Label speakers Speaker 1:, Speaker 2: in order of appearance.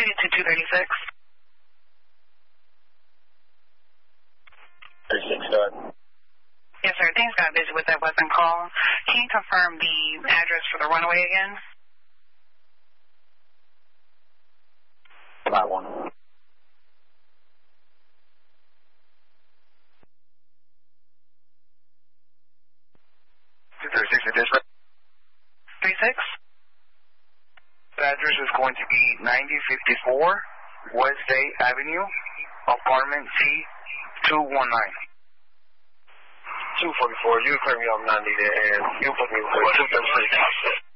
Speaker 1: 236.
Speaker 2: 36, go ahead.
Speaker 1: Yes, sir. Things got busy with that weapon call. Can you confirm the address for the runaway again?
Speaker 2: About one.
Speaker 3: 236 additional.
Speaker 1: 36?
Speaker 3: The address is going to be 9054 West Day Avenue, apartment C219.
Speaker 2: 244, you clear me up 90 there, and you put me with 236.